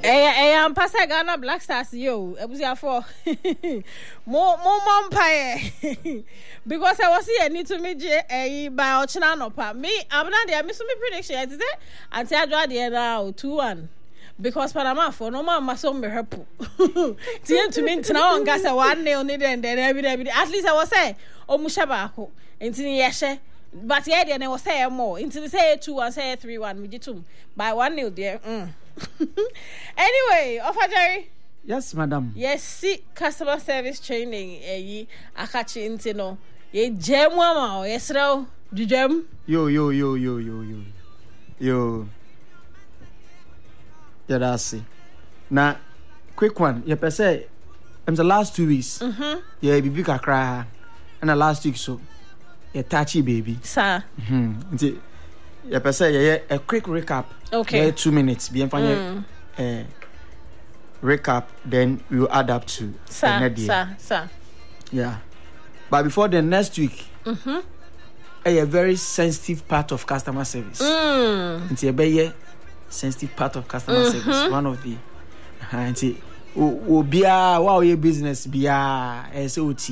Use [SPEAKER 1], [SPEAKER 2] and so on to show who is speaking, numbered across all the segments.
[SPEAKER 1] I'm Pastor Ghana Black Stars yo. Ebusia for more vampire because I was here need to meet by Ochina no pa. Me I'm not there. Me so me prediction today until I draw the now 2-1. Because Panama for no man must me help. Tien to me now and gas a 1-0 need and then every at least I was say Mushabako into Yeshe. But yeah, then I was say more into the say 2-1, say 3-1, me too. By 1-0 there. Anyway, Offa Jerry.
[SPEAKER 2] Yes, madam.
[SPEAKER 1] Yes, see customer service training. Akachi into no. Ye gem mama. Yes, no. Du gem.
[SPEAKER 2] Yo. Yeah, that's it. Now, quick one. You per se, the last 2 weeks. Yeah, baby cry, and the last week so, yeah, touchy baby.
[SPEAKER 1] Sir.
[SPEAKER 2] You per se, yeah, a quick recap.
[SPEAKER 1] Okay.
[SPEAKER 2] Yeah, 2 minutes. Be fine. Recap. Then we will add up to.
[SPEAKER 1] Sir.
[SPEAKER 2] Yeah, but before the next week. A very sensitive part of customer service. It's a very sensitive part of customer service. One of the wow your business be SOT.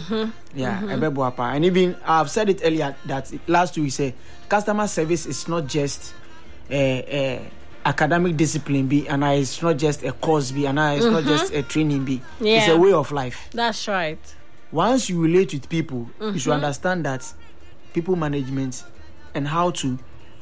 [SPEAKER 2] And even I've said it earlier that last week we say customer service is not just academic discipline be and it's not just a course be and it's not just a training be. It's a way of life.
[SPEAKER 1] That's right.
[SPEAKER 2] Once you relate with people, you should understand that people management and how to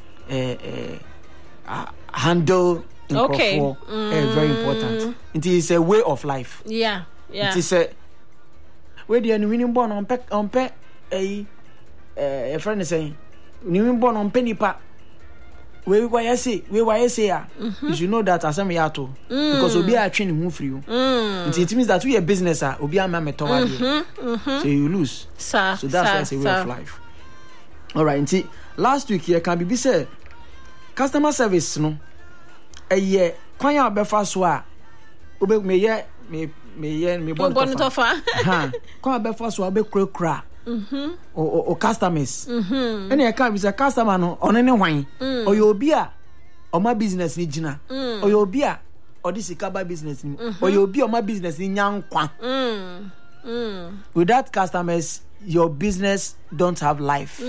[SPEAKER 2] handle very important. It is a way of life.
[SPEAKER 1] Yeah.
[SPEAKER 2] It is a where the winning born on a friend is saying winning born on penny pa. Where I say you should know that as I'm here to because we'll be a training move for you. It means that we a business will be a man so you lose. So that's why it's a way of life. All right. Last week here can be said customer service no a kwanya obefa so a obe me
[SPEAKER 1] bonitofa
[SPEAKER 2] kwa obefa so obe kura o customers any e can be say customer no ono ne hwan oyo obi a o ma business ni gina oyo obi a o di sikaba business ni oyo obi o ma business ni nyankwa without customers your business don't have life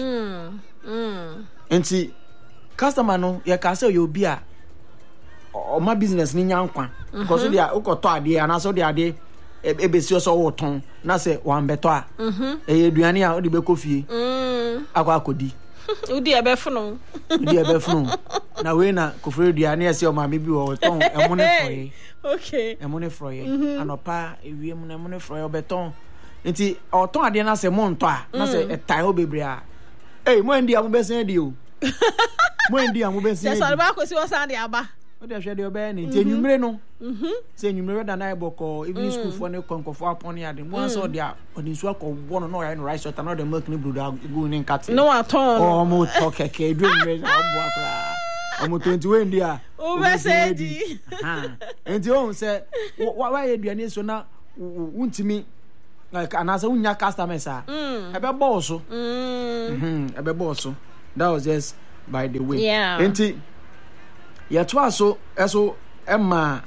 [SPEAKER 2] and customer no you can say you be a or my business ni nyankwa because they are ukoto ade and so they ade ebesi so woton na say wan beto a eduane a odi be kofie akwa akodi
[SPEAKER 1] udi ebefunu
[SPEAKER 2] na we na kofre eduane ese o ma me bi wo ton emone froye
[SPEAKER 1] okay
[SPEAKER 2] emone froye anopa ewie mu na emone froye obeton nti oton ade na say monto a na say etai obebre a mo ndi amobesen di o mo ndi amobesen
[SPEAKER 1] yes alba ko si o san de aba
[SPEAKER 2] o de hwe de obe ni nti enwumre no say enwumre da na iboko evening school for ne konkofo apon ya de mo so de a odi so akọ no no ya no rice water no de milk ni broda go ni nkate
[SPEAKER 1] no aton
[SPEAKER 2] o mo to keke edwumre na obo akra o mo 21 ndi a
[SPEAKER 1] o be say di
[SPEAKER 2] nti o say wa ye duane so na wuntimi like anasa unya customers ebe boss ebe boss that was just by the way enti ya to aso eso emma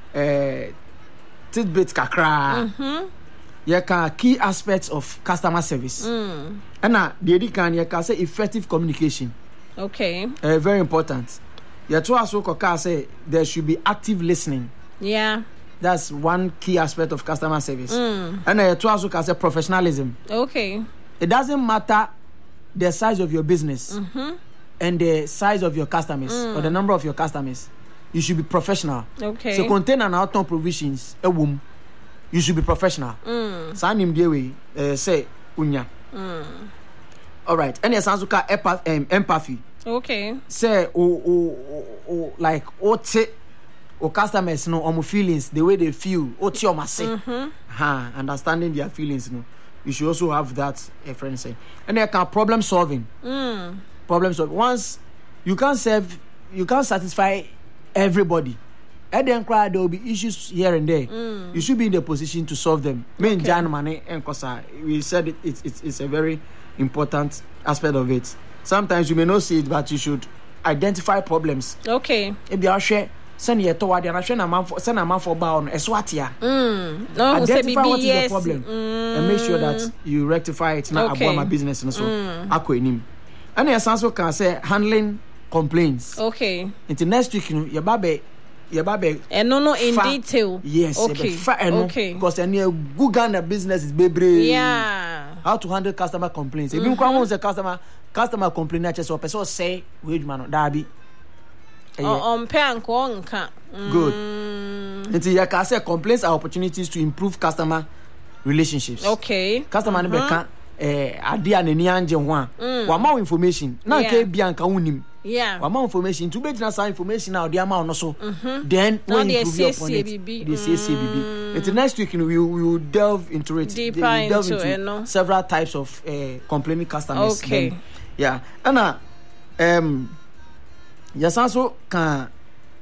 [SPEAKER 2] tidbit kakra ya ka key aspects of customer service and the edikan ya ka say effective communication
[SPEAKER 1] okay
[SPEAKER 2] very important ya to aso koka say there should be active listening. That's one key aspect of customer service. And I also can say professionalism.
[SPEAKER 1] Okay.
[SPEAKER 2] It doesn't matter the size of your business and the size of your customers or the number of your customers. You should be professional.
[SPEAKER 1] Okay.
[SPEAKER 2] So contain and out provisions a womb. You should be professional. Sanim dewe say unya. All right. And yes, also empathy.
[SPEAKER 1] Okay.
[SPEAKER 2] Say like or customers know on feelings the way they feel understanding their feelings you should also have that friend say and they can problem solving once you can't satisfy everybody and then there will be issues here and there you should be in the position to solve them we said it's a very important aspect of it. Sometimes you may not see it but you should identify problems.
[SPEAKER 1] Okay.
[SPEAKER 2] If you are share send ye to wade na hwe na manfo send na manfo ba on eswatia
[SPEAKER 1] no
[SPEAKER 2] identify what is the problem and make sure that you rectify it na abo my business no so akọ enim and yes also can say handling complaints
[SPEAKER 1] okay
[SPEAKER 2] into next week you your babe
[SPEAKER 1] no in detail
[SPEAKER 2] yes okay because any good Ghana business is bebre how to handle customer complaints if you come say customer complaint na just person say wage man da bi
[SPEAKER 1] on pay anko nka
[SPEAKER 2] good until you can say complaints are opportunities to improve customer relationships
[SPEAKER 1] okay
[SPEAKER 2] customer ne be ka ade anani anje ho a wa ma information na ka bia nka wonim wa ma information to be gina sa information na ode ama no so then when you improve your point the CCBB until next week we will delve into it
[SPEAKER 1] deeper into
[SPEAKER 2] several types of complaining customers
[SPEAKER 1] okay
[SPEAKER 2] then, yeah and yes also can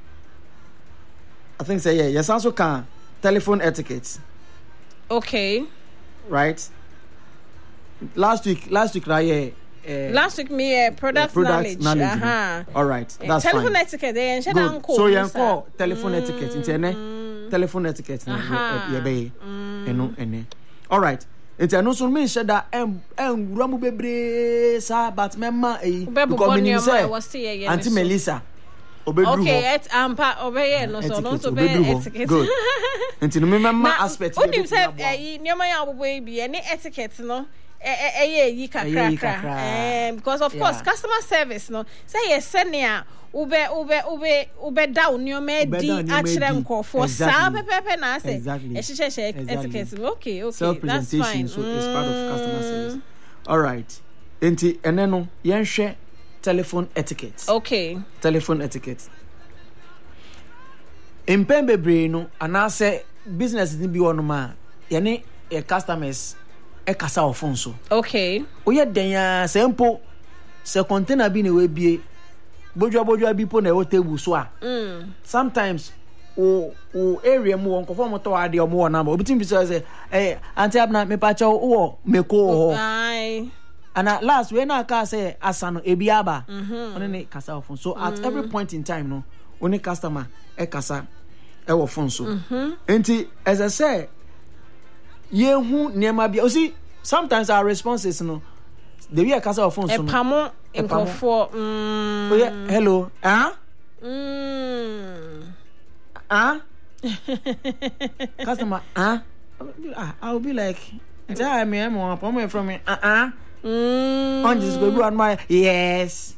[SPEAKER 2] I think say yes also can telephone etiquette
[SPEAKER 1] okay
[SPEAKER 2] right last week right
[SPEAKER 1] last week me product knowledge
[SPEAKER 2] all right that's
[SPEAKER 1] telephone
[SPEAKER 2] fine.
[SPEAKER 1] Etiquette then
[SPEAKER 2] so you call telephone etiquette internet telephone etiquette you be eno all right it's no so me share that ramu bebre sa but memma because me say Auntie Melissa
[SPEAKER 1] okay ampa obey no so no to be etiquette
[SPEAKER 2] good until me memma aspect
[SPEAKER 1] you say nyoma ya oboy bi any etiquette no yi kakra because of course customer service no say yes senia ube down nyoma di akire nkofo sa pepe na say etiquette okay
[SPEAKER 2] that's fine so it's part of customer service all right enti eneno yenhwe telephone etiquette
[SPEAKER 1] okay
[SPEAKER 2] telephone etiquette impembe bre no anase business ni bi wonoma yene e customers e kasa ofon so
[SPEAKER 1] okay
[SPEAKER 2] oye den ya sempo se container bi na we bie bodwa bi po na e table so a sometimes o area mu won kofo mo to ade o mo na ba obitim bi say auntie abna me pa chaw wo meko ho and at last when I can say asano ebiaba only kasa ofon so at every point in time no only customer e kasa e wo phone so enti as I say yehu niema bia o see sometimes our responses no the way kasa ofon so
[SPEAKER 1] pamo nkofo
[SPEAKER 2] hello customer I'll be like I am from me on this go on my yes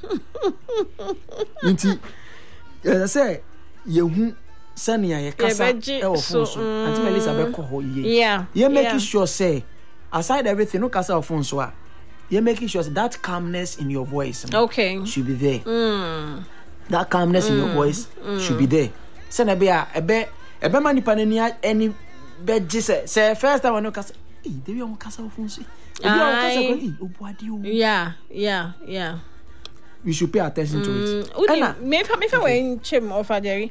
[SPEAKER 2] inti I say yehu sania ye kasa e wo phone so Auntie Melissa be ko ho ye you make sure say aside everything no kasa phone so a you make sure that calmness in your voice
[SPEAKER 1] okay
[SPEAKER 2] should be there that calmness in your voice should be there say na be a ebe manipa nani any be gise say first time no kasa debi o kasa phone so
[SPEAKER 1] yeah
[SPEAKER 2] you should pay attention to it
[SPEAKER 1] me when chim of Jerry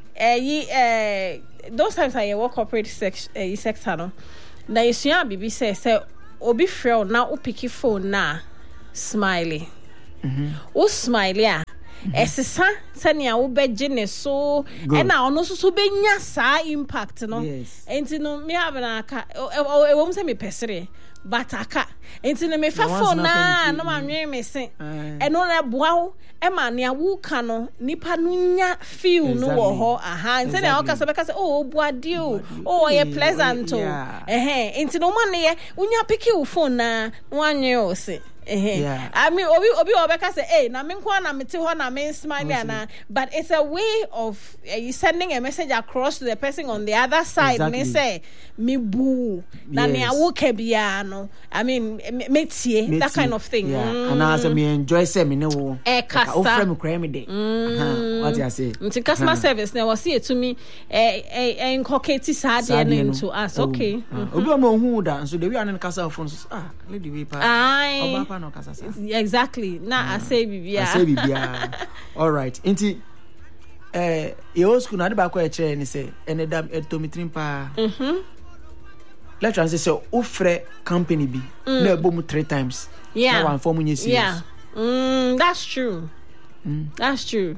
[SPEAKER 1] those times I work corporate sector no na yesuya bibi say obi frɛ na o pick phone na smiley o smiley a esesa sania wo beje ne so and na ono so benya sa impact no enti no me abana aka e wo mse me pesere bataka enti no me fa phone na no manwe me se eno na boawo e ma ne awu ka no nipa no nya feel no wo ho enti na o ka se be ka se oh boade o ye pleasant enti no man ye unya pick your phone na wanwe o se I mean obi obeka say na me nko na mete ho na me smile na but it's a way of you sending a message across to the person on the other side me say me boo na me awoka bia no I mean metie that kind of thing
[SPEAKER 2] and as me enjoy say me ne wo
[SPEAKER 1] kasa
[SPEAKER 2] o frame kra me de what you say
[SPEAKER 1] nti customer service na was here to me nkoketi sad into us okay
[SPEAKER 2] obi o mo hu da so the way an kasa phone lady we pa no kasa
[SPEAKER 1] exactly na I say bibia
[SPEAKER 2] all right inti your school na de ba ko e chere ni say enedam etomitrim pa let's say ofre company bi na ebo mu 3 times na one form you see
[SPEAKER 1] that's true that's true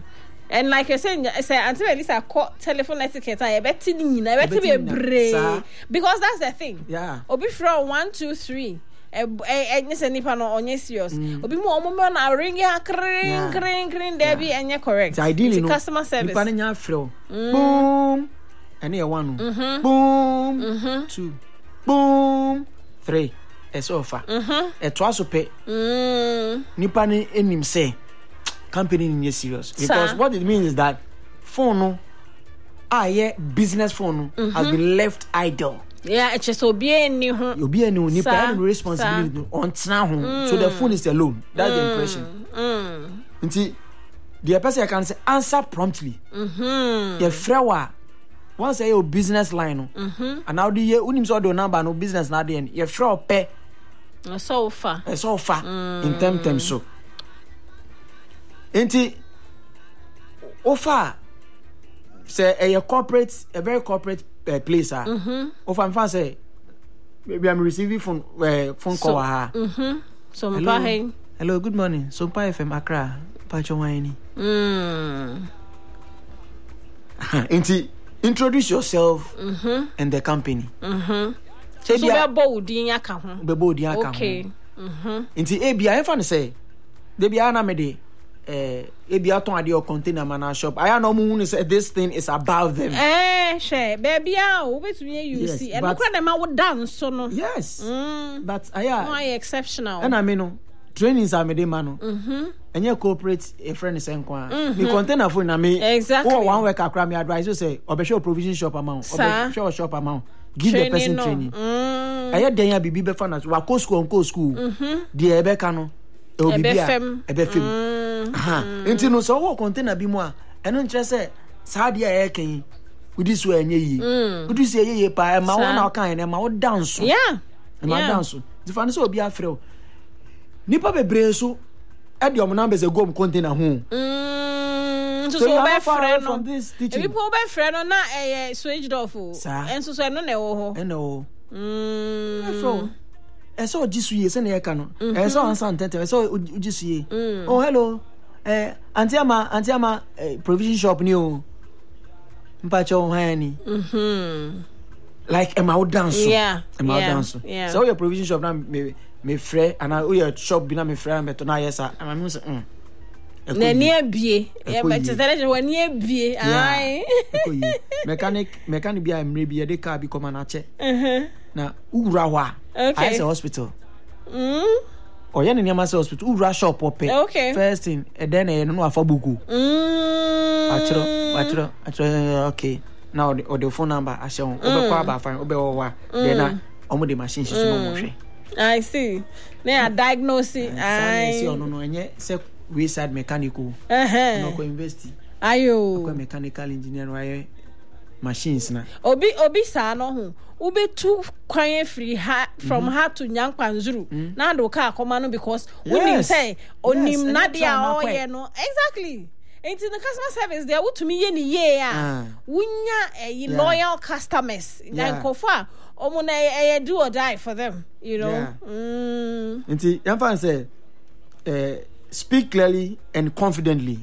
[SPEAKER 1] And like you're saying, until at least I call telephone etiquette, I bet be a brave. Because that's the thing.
[SPEAKER 2] Yeah.
[SPEAKER 1] Obi from 1, 2, 3. Nipa no onye serious. Obi mo omo na ring ya kring there be enye correct.
[SPEAKER 2] Ideally, no
[SPEAKER 1] customer service.
[SPEAKER 2] Nipa nya frɛ. Boom. And here 1. Boom. 2. Boom. 3. Eso fa. Etwa so pe. Nipa ni enim say company is serious because what it means is that phone business phone has been left idle.
[SPEAKER 1] Yeah, it's just obi ni
[SPEAKER 2] nipa responsibility on so the phone is alone. That's the impression. Nti the person can say answer promptly. The frawa once your business line and now the unim so the number no business na the your fraw pe
[SPEAKER 1] so far
[SPEAKER 2] in terms so Enti offer say a very corporate place offer am fan say maybe I'm receiving phone call her.
[SPEAKER 1] So
[SPEAKER 2] hello, good morning. So FM Accra Pacho Wine. Enti introduce yourself and the company.
[SPEAKER 1] So be bold in aka ho.
[SPEAKER 2] Be bold in aka ho. Okay. Enti ebia fan say de bia na me de ebia ton ade or container man shop. I know mu say this thing is above them.
[SPEAKER 1] Share baby o betumi you see. And look at them would dance so no.
[SPEAKER 2] Yes. But
[SPEAKER 1] why exceptional.
[SPEAKER 2] And I mean trainings are made man no. And your corporate a friend is enquire. Me container phone na me.
[SPEAKER 1] Exactly.
[SPEAKER 2] Oh, 1 week akra me advise you say obesho provision shop amount, obesho shop amount. Give the person training. Aya den ya bibi be fa na wa ko school the ebe ka no. Ebe fem. Enti no so wo container bi mu a eno nkyere se sa de ya ken udi so enye yi. Udi so ye pa ma wo na kan na ma wo dance.
[SPEAKER 1] Yeah.
[SPEAKER 2] Ma dance. Di fa no so obi afrɛ o. Nipa bebre so e de omna be ze go container ho.
[SPEAKER 1] So be friend
[SPEAKER 2] from this teaching.
[SPEAKER 1] People be friend no na switched off o. Enso so no na wo ho.
[SPEAKER 2] Eno. Eso jisuye se na ye ka no. Eso ansa ntete. Eso jisuye. Oh hello. Auntie ama provision shop ni o. Mpacho hani. Like am I dance?
[SPEAKER 1] Yeah.
[SPEAKER 2] Am I dance?
[SPEAKER 1] Yeah.
[SPEAKER 2] So your provision shop na me frɛ and your shop bi na me frɛ me to na yes am I say
[SPEAKER 1] na ni abie e ma tete wa ni abie ai
[SPEAKER 2] mechanic bi amre bi de car bi come na che na ura wa I say hospital or yan ni am say hospital ura shop ope first thing and then no afa buku achro okay now the phone number I say obe kwa ba fine obe wa then omo the machine so mo hwe I
[SPEAKER 1] see. Now diagnosing.
[SPEAKER 2] I see. No, any say we side mechanical. No go invest.
[SPEAKER 1] Ayo.
[SPEAKER 2] Go mechanical engineer why machines na.
[SPEAKER 1] Obi sa no ho. Ube too kwan free from her to Nyankwanzuru. Na do ka akoma no because we say onim na dia oye no. Exactly. Into the customer service there to me ye ni ye a. Wunya loyal customers. Nyankofa Omuna do or die for them, you know.
[SPEAKER 2] Nti yan fan say speak clearly and confidently